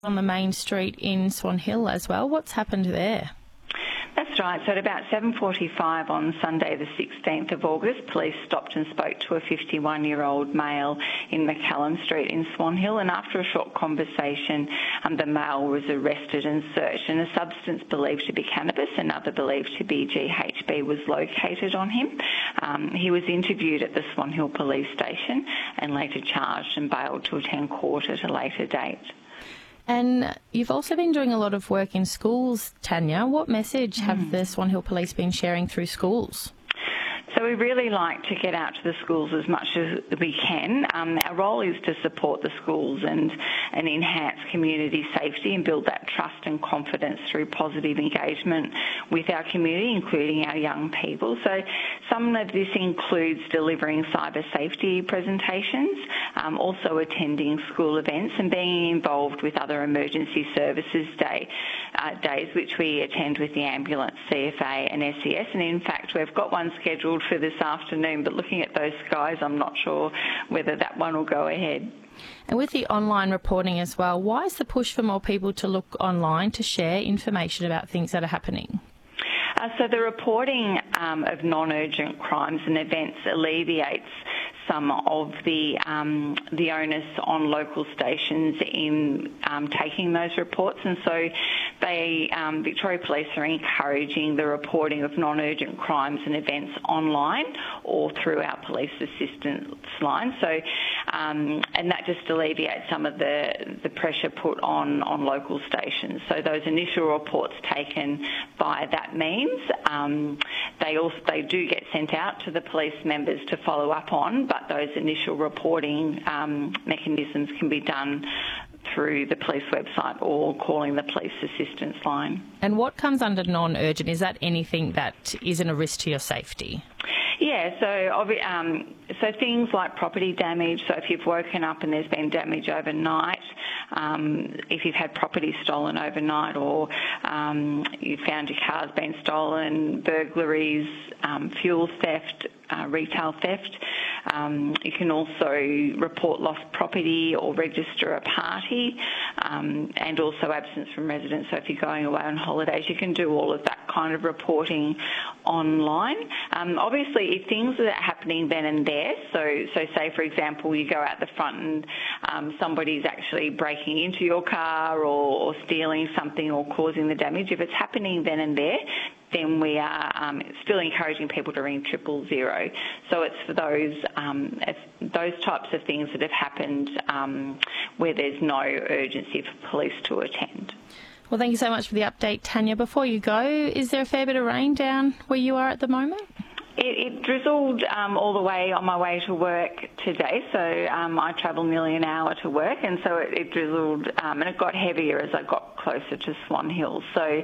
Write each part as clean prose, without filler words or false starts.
On the main street in Swan Hill as well. What's happened there? That's right. So at about 7:45 on Sunday the 16th of August, police stopped and spoke to a 51-year-old male in McCallum Street in Swan Hill, and after a short conversation, the male was arrested and searched, and a substance believed to be cannabis, another believed to be GHB, was located on him. He was interviewed at the Swan Hill police station and later charged and bailed to attend court at a later date. And you've also been doing a lot of work in schools, Tanya. What message have the Swan Hill Police been sharing through schools? So we really like to get out to the schools as much as we can. Our role is to support the schools and enhance community safety and build that trust and confidence through positive engagement with our community, including our young people. So some of this includes delivering cyber safety presentations, also attending school events and being involved with other emergency services days, which we attend with the ambulance, CFA and SES. And in fact, we've got one scheduled for this afternoon, but looking at those skies, I'm not sure whether that one will go ahead. And with the online reporting as well, why is the push for more people to look online to share information about things that are happening? So the reporting of non-urgent crimes and events alleviates some of the onus on local stations in taking those reports, and so Victoria Police are encouraging the reporting of non-urgent crimes and events online or through our police assistance line. So, and that just alleviates some of the pressure put on local stations. So those initial reports taken by that means, they do get sent out to the police members to follow up on, but those initial reporting mechanisms can be done through the police website or calling the police assistance line. And what comes under non-urgent? Is that anything that isn't a risk to your safety? Yeah, so things like property damage. So if you've woken up and there's been damage overnight, if you've had property stolen overnight, or you found your car's been stolen, burglaries, fuel theft, retail theft. You can also report lost property or register a party, and also absence from residence. So if you're going away on holidays, you can do all of that kind of reporting online. Obviously, if things are happening then and there, so say, for example, you go out the front and somebody's actually breaking into your car or stealing something or causing the damage, if it's happening then and there, then we are still encouraging people to ring 000. So it's for those types of things that have happened where there's no urgency for police to attend. Well, thank you so much for the update, Tanya. Before you go, is there a fair bit of rain down where you are at the moment? It drizzled all the way on my way to work today, so I travel nearly an hour to work, and so it drizzled, and it got heavier as I got closer to Swan Hill. So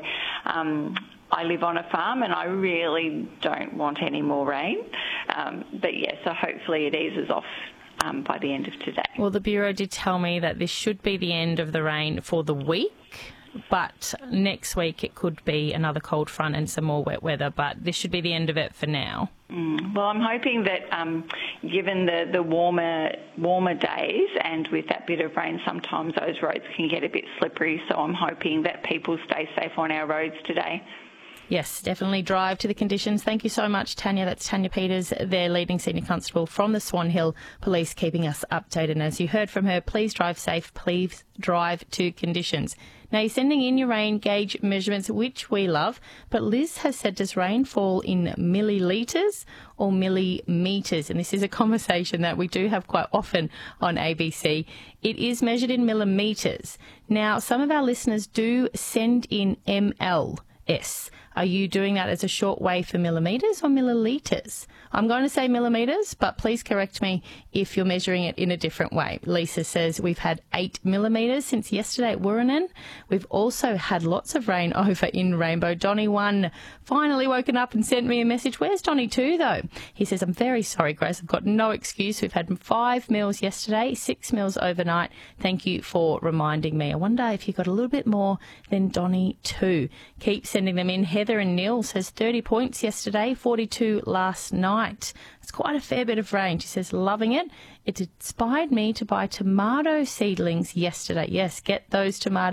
I live on a farm and I really don't want any more rain, but yeah, so hopefully it eases off by the end of today. Well, the Bureau did tell me that this should be the end of the rain for the week, but next week it could be another cold front and some more wet weather, but this should be the end of it for now. Well, I'm hoping that given the warmer days and with that bit of rain, sometimes those roads can get a bit slippery, so I'm hoping that people stay safe on our roads today. Yes, definitely drive to the conditions. Thank you so much, Tanya. That's Tanya Peters, their leading senior constable from the Swan Hill Police, keeping us updated. And as you heard from her, please drive safe, please drive to conditions. Now, you're sending in your rain gauge measurements, which we love, but Liz has said, does rain fall in millilitres or millimetres? And this is a conversation that we do have quite often on ABC. It is measured in millimetres. Now, some of our listeners do send in MLS. Are you doing that as a short way for millimetres or millilitres? I'm going to say millimetres, but please correct me if you're measuring it in a different way. Lisa says we've had 8 millimetres since yesterday at Wurrunen. We've also had lots of rain over in Rainbow. Donny 1 finally woken up and sent me a message. Where's Donny 2 though? He says, I'm very sorry, Grace. I've got no excuse. We've had 5 mils yesterday, 6 mils overnight. Thank you for reminding me. I wonder if you got a little bit more than Donny 2. Keep sending them in. Heather and Neil says 30 points yesterday, 42 last night. It's quite a fair bit of rain. She says, loving it. It inspired me to buy tomato seedlings yesterday. Yes, get those tomatoes.